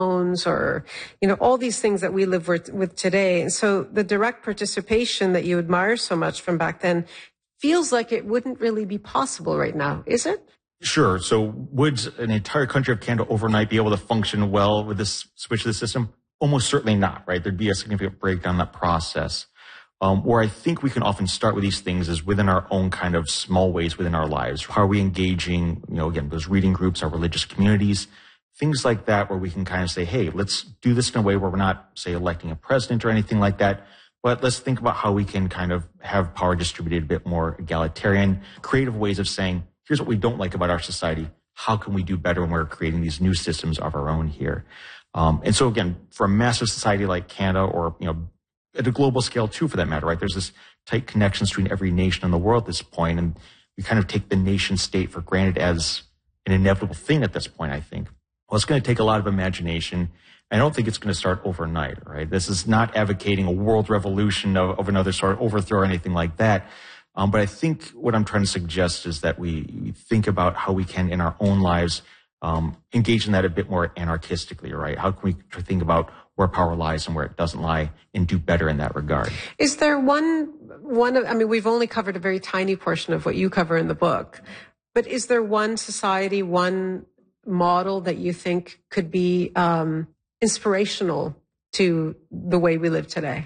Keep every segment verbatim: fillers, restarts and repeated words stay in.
phones or, you know, all these things that we live with, with today. And so the direct participation that you admire so much from back then feels like it wouldn't really be possible right now, is it? Sure. So would an entire country of Canada overnight be able to function well with this switch to the system? Almost certainly not, right? There'd be a significant breakdown in that process. Um, where I think we can often start with these things is within our own kind of small ways within our lives. How are we engaging, you know, again, those reading groups, our religious communities, things like that, where we can kind of say, hey, let's do this in a way where we're not, say, electing a president or anything like that, but let's think about how we can kind of have power distributed a bit more egalitarian, creative ways of saying, here's what we don't like about our society. How can we do better when we're creating these new systems of our own here? Um, and so again, for a massive society like Canada, or, you know, at a global scale too, for that matter, right? There's this tight connections between every nation in the world at this point, and we kind of take the nation state for granted as an inevitable thing at this point, I think. Well, it's going to take a lot of imagination. I don't think it's going to start overnight, right? This is not advocating a world revolution of, of another sort of overthrow or anything like that. Um, but I think what I'm trying to suggest is that we, we think about how we can, in our own lives, um, engage in that a bit more anarchistically, right? How can we think about where power lies and where it doesn't lie, and do better in that regard? Is there one, one of, I mean, we've only covered a very tiny portion of what you cover in the book, but is there one society, one model that you think could be um, inspirational to the way we live today?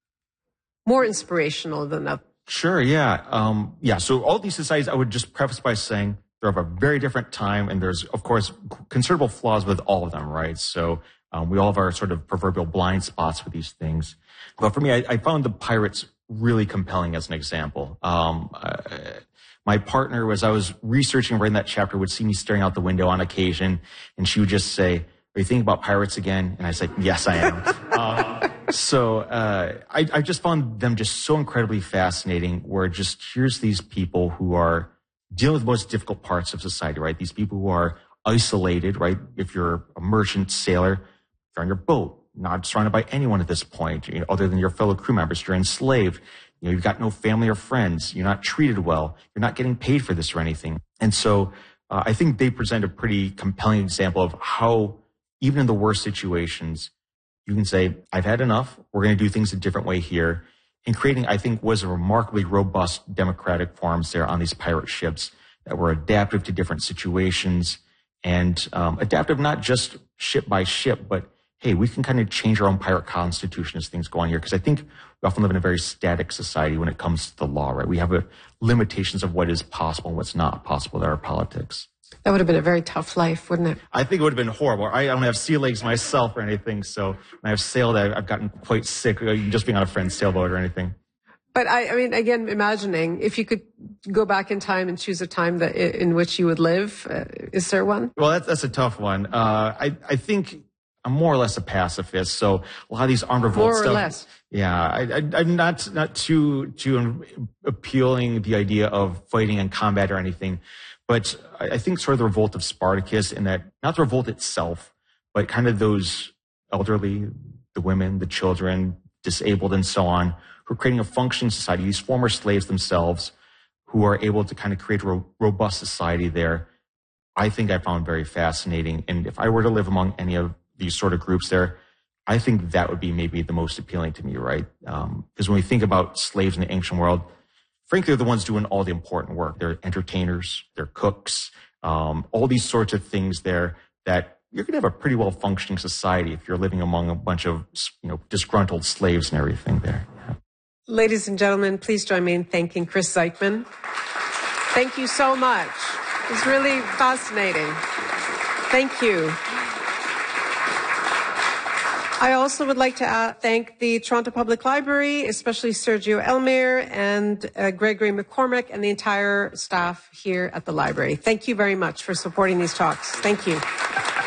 More inspirational than a... Sure, yeah. Um, yeah, so all these societies, I would just preface by saying they're of a very different time, and there's, of course, considerable flaws with all of them, right? So Um, we all have our sort of proverbial blind spots with these things. But for me, I, I found the pirates really compelling as an example. Um, uh, my partner, as I was researching writing that chapter, would see me staring out the window on occasion, and she would just say, "Are you thinking about pirates again?" And I said, "Yes, I am." uh, so uh, I, I just found them just so incredibly fascinating, where just here's these people who are dealing with the most difficult parts of society, right? These people who are isolated, right? If you're a merchant sailor, you're on your boat, not surrounded by anyone at this point, you know, other than your fellow crew members. You're enslaved. You know, you've got no family or friends. You're not treated well. You're not getting paid for this or anything. And so uh, I think they present a pretty compelling example of how, even in the worst situations, you can say, I've had enough. We're going to do things a different way here. And creating, I think, was a remarkably robust democratic forms there on these pirate ships that were adaptive to different situations, and um, adaptive not just ship by ship, but hey, we can kind of change our own pirate constitution as things go on here. Because I think we often live in a very static society when it comes to the law, right? We have a, limitations of what is possible and what's not possible in our politics. That would have been a very tough life, wouldn't it? I think it would have been horrible. I don't have sea legs myself or anything, so when I've sailed, I've gotten quite sick just being on a friend's sailboat or anything. But I, I mean, again, imagining if you could go back in time and choose a time that in which you would live, uh, is there one? Well, that's, that's a tough one. Uh, I, I think I'm more or less a pacifist, so a lot of these armed revolt more stuff. More or less. Yeah, I, I, I'm not not too too appealing the idea of fighting in combat or anything, but I, I think sort of the revolt of Spartacus, in that not the revolt itself, but kind of those elderly, the women, the children, disabled, and so on, who are creating a functioning society. These former slaves themselves, who are able to kind of create a ro- robust society there. I think I found very fascinating, and if I were to live among any of these sort of groups there, I think that would be maybe the most appealing to me, right? Because um, when we think about slaves in the ancient world, frankly, they're the ones doing all the important work. They're entertainers, they're cooks, um, all these sorts of things there that you're going to have a pretty well functioning society if you're living among a bunch of, you know, disgruntled slaves and everything there. Yeah. Ladies and gentlemen, please join me in thanking Chris Zeichman. Thank you so much. It was really fascinating. Thank you. I also would like to uh, thank the Toronto Public Library, especially Sergio Elmir and uh, Gregory McCormick and the entire staff here at the library. Thank you very much for supporting these talks. Thank you.